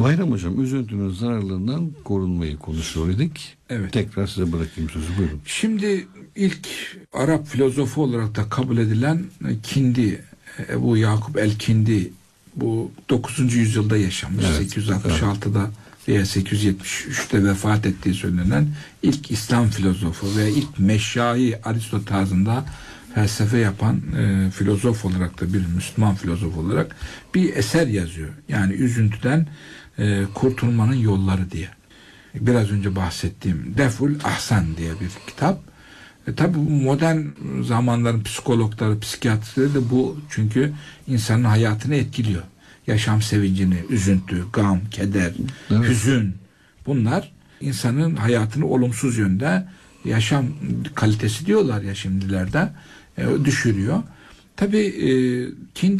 Bayram Hocam, üzüntünün zararlarından korunmayı konuşuyor idik. Evet. Tekrar size bırakayım sözü, buyurun. Şimdi ilk Arap filozofu olarak da kabul edilen Kindi, Ebu Yakup el-Kindi, bu 9. yüzyılda yaşamış. Evet, 866'da veya 873'te vefat ettiği söylenen ilk İslam filozofu ve ilk meşayi Aristo tarzında felsefe yapan filozof olarak da, bir Müslüman filozof olarak bir eser yazıyor. Yani üzüntüden kurtulmanın yolları diye. Biraz önce bahsettiğim Deful Ahsan diye bir kitap. Tabii bu modern zamanların psikologları, psikiyatrları da bu, çünkü insanın hayatını etkiliyor. Yaşam sevincini, üzüntü, gam, keder, evet, hüzün, bunlar insanın hayatını olumsuz yönde, yaşam kalitesi diyorlar ya şimdilerde, düşürüyor. Tabii